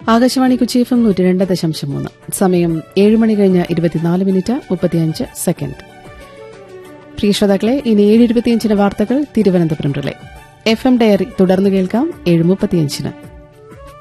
Akashvani Kochi FM 102.3. സമയം 7 മണി കഴിഞ്ഞ് 24 minute 35 second. പ്രിയ ശ്രോതാക്കളെ, ഇനി 7:25 വാർത്തകൾ തിരുവനന്തപുരം റിലേ. FM ഡയറി തുടർന്ന് കേൾക്കാം 7:35.